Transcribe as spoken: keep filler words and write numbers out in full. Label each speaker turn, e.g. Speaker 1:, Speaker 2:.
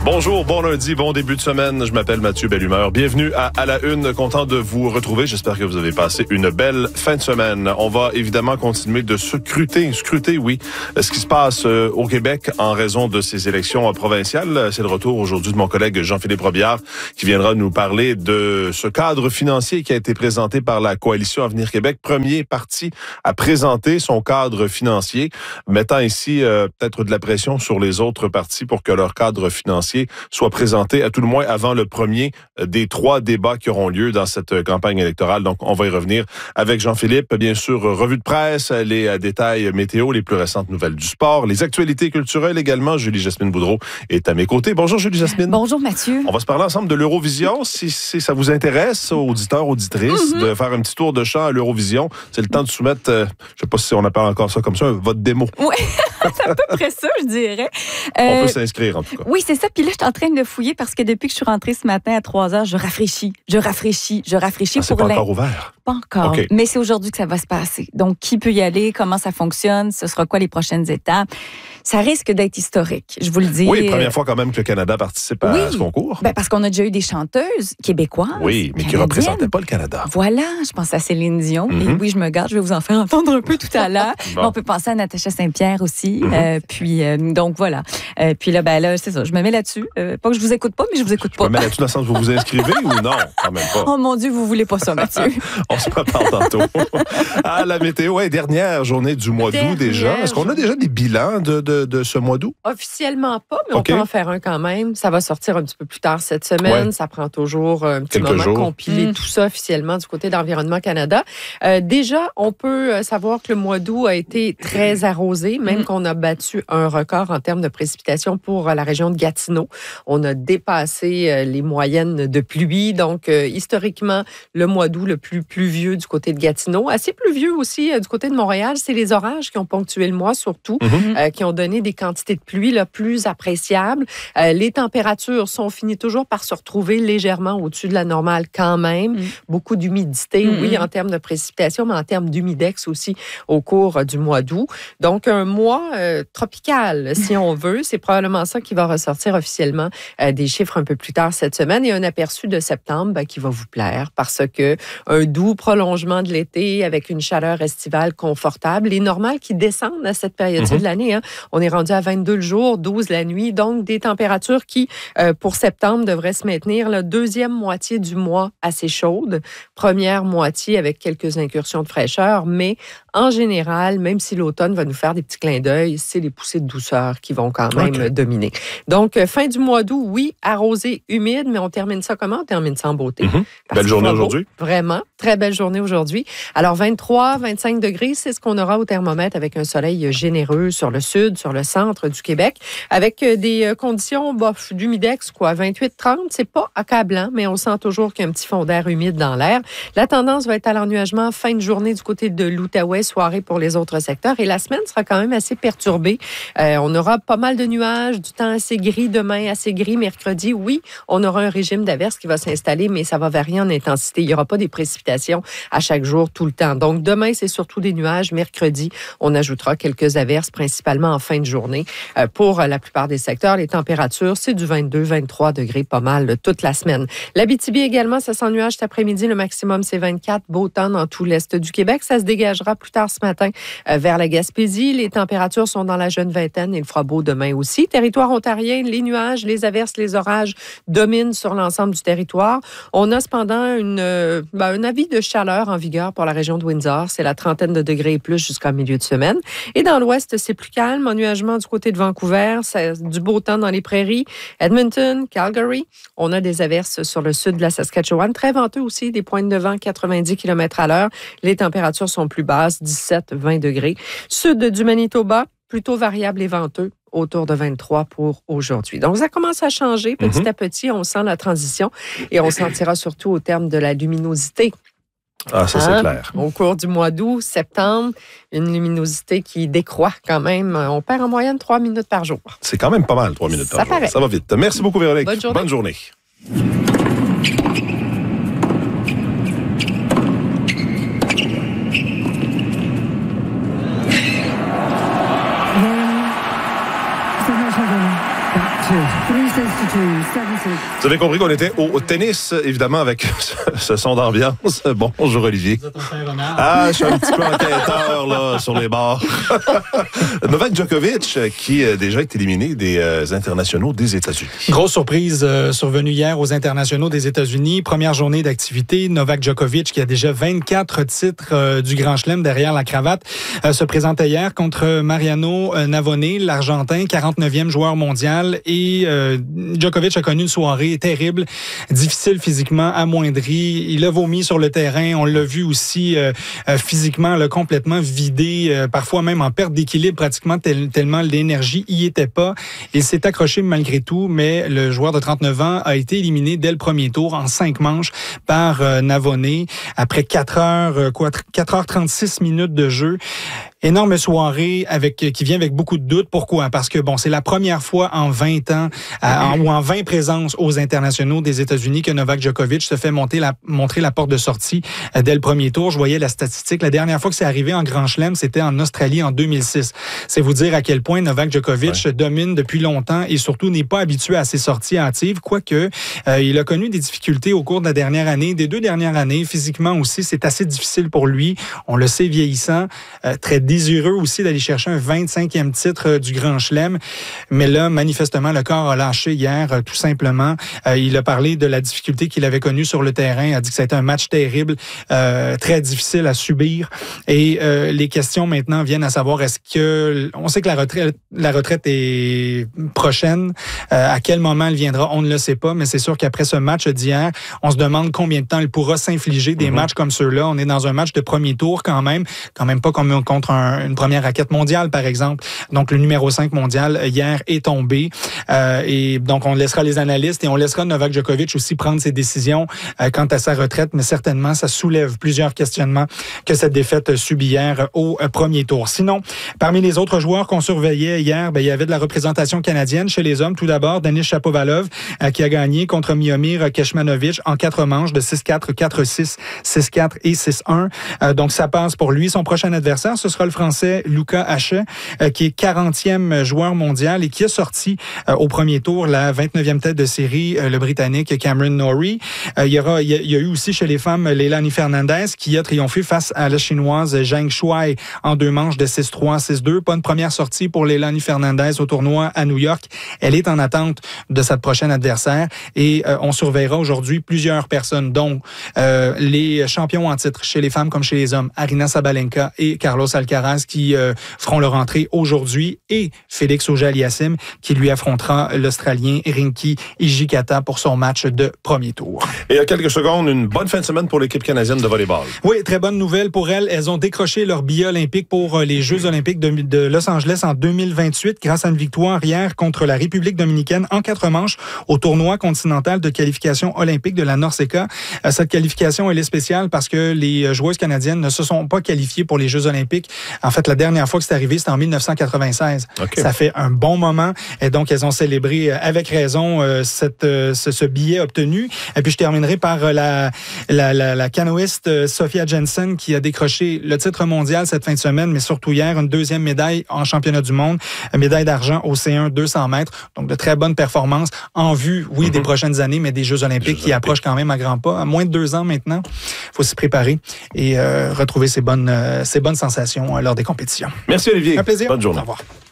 Speaker 1: Bonjour, bon lundi, bon début de semaine. Je m'appelle Mathieu Bellumeur. Bienvenue à À la Une. Content de vous retrouver. J'espère que vous avez passé une belle fin de semaine. On va évidemment continuer de scruter, scruter, oui, ce qui se passe au Québec en raison de ces élections provinciales. C'est le retour aujourd'hui de mon collègue Jean-Philippe Robillard qui viendra nous parler de ce cadre financier qui a été présenté par la Coalition Avenir Québec. Premier parti à présenter son cadre financier, mettant ici euh, peut-être de la pression sur les autres partis pour que leur cadre financier soit présenté à tout le moins avant le premier des trois débats qui auront lieu dans cette campagne électorale. Donc, on va y revenir avec Jean-Philippe. Bien sûr, revue de presse, les détails météo, les plus récentes nouvelles du sport, les actualités culturelles également. Julie-Jasmine Boudreau est à mes côtés. Bonjour Julie-Jasmine.
Speaker 2: Bonjour Mathieu.
Speaker 1: On va se parler ensemble de l'Eurovision. Si, si ça vous intéresse, auditeurs, auditrices, mm-hmm. de faire un petit tour de chant à l'Eurovision, c'est le temps de soumettre, euh, je ne sais pas si on appelle encore ça comme ça, votre démo.
Speaker 2: Oui, c'est à peu près ça, je dirais.
Speaker 1: Euh, on peut
Speaker 2: euh,
Speaker 1: s'inscrire en tout cas.
Speaker 2: Oui, c'est ça. Puis là, je suis en train de fouiller parce que depuis que je suis rentrée ce matin à trois heures, je rafraîchis, je rafraîchis, je rafraîchis.
Speaker 1: Ah, c'est
Speaker 2: pour
Speaker 1: pas
Speaker 2: la...
Speaker 1: encore ouvert?
Speaker 2: Pas encore. Okay. Mais c'est aujourd'hui que ça va se passer. Donc, qui peut y aller? Comment ça fonctionne? Ce sera quoi les prochaines étapes? Ça risque d'être historique, je vous le dis.
Speaker 1: Oui, première fois quand même que le Canada participe à
Speaker 2: oui,
Speaker 1: ce concours.
Speaker 2: Ben parce qu'on a déjà eu des chanteuses québécoises.
Speaker 1: Oui, mais qui ne représentaient pas le Canada.
Speaker 2: Voilà, je pense à Céline Dion. Mm-hmm. Et oui, je me garde, je vais vous en faire entendre un peu tout à l'heure. Bon. On peut penser à Natacha Saint-Pierre aussi. Mm-hmm. Euh, puis, euh, donc voilà. Euh, puis là, ben là, c'est ça, je me mets là-dessus. Euh, pas que je vous écoute pas, mais je vous écoute pas.
Speaker 1: Je me mets là-dessus dans le sens où vous vous inscrivez ou non? Quand même pas.
Speaker 2: Oh mon Dieu, vous voulez pas ça, Mathieu.
Speaker 1: On se reparle tantôt. Ah, la météo, ouais, dernière journée du mois d'août déjà. Est-ce qu'on a déjà des bilans de, de, de ce mois d'août?
Speaker 3: Officiellement pas, mais
Speaker 1: okay.
Speaker 3: on peut en faire un quand même. Ça va sortir un petit peu plus tard cette semaine.
Speaker 1: Ouais.
Speaker 3: Ça prend toujours un petit
Speaker 1: Quelques
Speaker 3: moment
Speaker 1: jours.
Speaker 3: compiler mmh. tout ça officiellement du côté d'Environnement Canada. Euh, déjà, on peut savoir que le mois d'août a été très arrosé, même mmh. qu'on a battu un record en termes de précipitations pour la région de Gatineau. On a dépassé les moyennes de pluie. Donc, euh, historiquement, le mois d'août le plus pluvieux du côté de Gatineau. Assez pluvieux aussi euh, du côté de Montréal. C'est les orages qui ont ponctué le mois surtout, mmh. euh, qui ont donné des quantités de pluie là, plus appréciables. Euh, les températures sont finies toujours par se retrouver légèrement au-dessus de la normale quand même. Mm. Beaucoup d'humidité, mm-hmm. oui, en termes de précipitation, mais en termes d'humidex aussi au cours du mois d'août. Donc, un mois euh, tropical, si on veut. C'est probablement ça qui va ressortir officiellement euh, des chiffres un peu plus tard cette semaine et un aperçu de septembre ben, qui va vous plaire parce que un doux prolongement de l'été avec une chaleur estivale confortable et normale qui descendent à cette période-ci mm-hmm. de l'année. Hein. On est rendu à vingt-deux le jour, douze la nuit, donc des températures qui, euh, pour septembre, devraient se maintenir la deuxième moitié du mois assez chaude, première moitié avec quelques incursions de fraîcheur, mais en général, même si l'automne va nous faire des petits clins d'œil, c'est les poussées de douceur qui vont quand même okay. dominer. Donc, fin du mois d'août, oui, arrosé, humide, mais on termine ça comment? On termine ça en beauté.
Speaker 1: Mm-hmm. Belle journée aujourd'hui.
Speaker 3: Vraiment, très belle journée aujourd'hui. Alors, vingt-trois, vingt-cinq degrés, c'est ce qu'on aura au thermomètre avec un soleil généreux sur le sud, sur le centre du Québec, avec des conditions bof, d'humidex, quoi, vingt-huit trente, c'est pas accablant, mais on sent toujours qu'il y a un petit fond d'air humide dans l'air. La tendance va être à l'ennuagement fin de journée du côté de l'Outaouais, soirée pour les autres secteurs, et la semaine sera quand même assez perturbée. Euh, on aura pas mal de nuages, du temps assez gris demain, assez gris mercredi. Oui, on aura un régime d'averses qui va s'installer, mais ça va varier en intensité. Il n'y aura pas des précipitations à chaque jour, tout le temps. Donc, demain, c'est surtout des nuages. Mercredi, on ajoutera quelques averses, principalement en fin de journée. Euh, pour la plupart des secteurs, les températures, c'est du vingt-deux, vingt-trois degrés, pas mal toute la semaine. L'Abitibi également, ça s'ennuage cet après-midi. Le maximum, c'est vingt-quatre. Beau temps dans tout l'est du Québec. Ça se dégagera plus tard ce matin euh, vers la Gaspésie. Les températures sont dans la jeune vingtaine. Il fera beau demain aussi. Territoire ontarien, les nuages, les averses, les orages dominent sur l'ensemble du territoire. On a cependant une, euh, ben, un avis de chaleur en vigueur pour la région de Windsor. C'est la trentaine de degrés et plus jusqu'en milieu de semaine. Et dans l'ouest, c'est plus calme. Ennuagement du côté de Vancouver. C'est du beau temps dans les prairies. Edmonton, Calgary. On a des averses sur le sud de la Saskatchewan. Très venteux aussi, des pointes de vent quatre-vingt-dix kilomètres à l'heure. Les températures sont plus basses, dix-sept, vingt degrés. Sud du Manitoba, plutôt variable et venteux, autour de vingt-trois pour aujourd'hui. Donc, ça commence à changer petit mm-hmm. à petit. On sent la transition et on sentira surtout au terme de la luminosité.
Speaker 1: Ah, ça,
Speaker 3: hein?
Speaker 1: C'est clair.
Speaker 3: Au cours du mois d'août, septembre, une luminosité qui décroît quand même. On perd en moyenne trois minutes par jour.
Speaker 1: C'est quand même pas mal, trois minutes
Speaker 3: ça
Speaker 1: par
Speaker 3: paraît.
Speaker 1: jour. Ça va vite. Merci beaucoup, Véronique.
Speaker 3: Bonne journée.
Speaker 1: Bonne journée. Vous avez compris qu'on était au, au tennis, évidemment, avec ce, ce son d'ambiance. Bonjour, Olivier. Ah, je suis un petit peu enquêteur, là, sur les bords. Novak Djokovic, qui a déjà été éliminé des euh, internationaux des États-Unis.
Speaker 4: Grosse surprise euh, survenue hier aux internationaux des États-Unis. Première journée d'activité. Novak Djokovic, qui a déjà vingt-quatre titres euh, du Grand Chelem derrière la cravate, euh, se présentait hier contre Mariano Navone, l'Argentin, quarante-neuvième joueur mondial. Et euh, Djokovic a connu une soirée terrible, difficile physiquement, amoindri. Il a vomi sur le terrain. On l'a vu aussi euh, euh, physiquement là, complètement vidé, euh, parfois même en perte d'équilibre pratiquement tel, tellement l'énergie y était pas. Il s'est accroché malgré tout, mais le joueur de trente-neuf ans a été éliminé dès le premier tour en cinq manches par euh, Navone après quatre heures, euh, quoi, quatre heures trente-six minutes de jeu. Énorme soirée avec qui vient avec beaucoup de doutes. Pourquoi? Parce que bon, c'est la première fois en vingt ans euh, en, ou en vingt présences aux internationaux des États-Unis que Novak Djokovic se fait monter la, montrer la porte de sortie euh, dès le premier tour. Je voyais la statistique. La dernière fois que c'est arrivé en Grand Chelem, c'était en Australie en deux mille six. C'est vous dire à quel point Novak Djokovic ouais. domine depuis longtemps et surtout n'est pas habitué à ses sorties hâtives, quoique euh, il a connu des difficultés au cours de la dernière année, des deux dernières années. Physiquement aussi, c'est assez difficile pour lui. On le sait vieillissant, euh, très désireux aussi d'aller chercher un vingt-cinquième titre du Grand Chelem. Mais là, manifestement, le corps a lâché hier, tout simplement. Euh, il a parlé de la difficulté qu'il avait connue sur le terrain, a dit que c'était un match terrible, euh, très difficile à subir. Et euh, les questions maintenant viennent à savoir, est-ce que... On sait que la retraite, la retraite est prochaine. Euh, à quel moment elle viendra, on ne le sait pas, mais c'est sûr qu'après ce match d'hier, on se demande combien de temps il pourra s'infliger des mm-hmm. matchs comme ceux-là. On est dans un match de premier tour quand même, quand même pas comme contre un une première raquette mondiale, par exemple. Donc, le numéro cinq mondial, hier, est tombé. Euh, et donc, on laissera les analystes et on laissera Novak Djokovic aussi prendre ses décisions euh, quant à sa retraite. Mais certainement, ça soulève plusieurs questionnements que cette défaite subie hier au euh, premier tour. Sinon, parmi les autres joueurs qu'on surveillait hier, ben, il y avait de la représentation canadienne chez les hommes. Tout d'abord, Denis Shapovalov, euh, qui a gagné contre Miomir Kecmanovic en quatre manches de six quatre, quatre six, six quatre et six un. Euh, donc, ça passe pour lui. Son prochain adversaire, ce sera le Français Luca Hachet, euh, qui est quarantième joueur mondial et qui a sorti euh, au premier tour la vingt-neuvième tête de série, euh, le Britannique Cameron Norrie. Euh, il, y aura, il, y a, il y a eu aussi chez les femmes Leilani Fernandez qui a triomphé face à la Chinoise Zhang Shuai en deux manches de six trois, six deux. Pas une première sortie pour Leilani Fernandez au tournoi à New York. Elle est en attente de sa prochaine adversaire et euh, on surveillera aujourd'hui plusieurs personnes, dont euh, les champions en titre chez les femmes comme chez les hommes, Aryna Sabalenka et Carlos Alcaraz, qui euh, feront leur entrée aujourd'hui, et Félix Auger-Aliassime qui lui affrontera l'Australien Rinky Hijikata pour son match de premier tour.
Speaker 1: Et il y a quelques secondes, une bonne fin de semaine pour l'équipe canadienne de volleyball.
Speaker 4: Oui, très bonne nouvelle pour elles. Elles ont décroché leur billet olympique pour les Jeux olympiques de, de Los Angeles en deux mille vingt-huit grâce à une victoire hier contre la République dominicaine en quatre manches au tournoi continental de qualification olympique de la NORCECA. Cette qualification, elle est spéciale parce que les joueuses canadiennes ne se sont pas qualifiées pour les Jeux olympiques. En fait, la dernière fois que c'est arrivé, c'était en dix-neuf cent quatre-vingt-seize. Okay. Ça fait un bon moment. Et donc, elles ont célébré avec raison euh, cette, euh, ce, ce billet obtenu. Et puis, je terminerai par la, la, la, la canoïste Sophia Jensen qui a décroché le titre mondial cette fin de semaine, mais surtout hier, une deuxième médaille en championnat du monde, une médaille d'argent au C un deux cents mètres. Donc, de très bonnes performances en vue, oui, mm-hmm. des prochaines années, mais des Jeux olympiques Jeux qui olympiques. approchent quand même à grands pas. À moins de deux ans maintenant, il faut s'y préparer et euh, retrouver ces bonnes, euh, ces bonnes sensations lors des compétitions.
Speaker 1: Merci Olivier.
Speaker 4: Un plaisir.
Speaker 1: Bonne journée.
Speaker 4: Au revoir.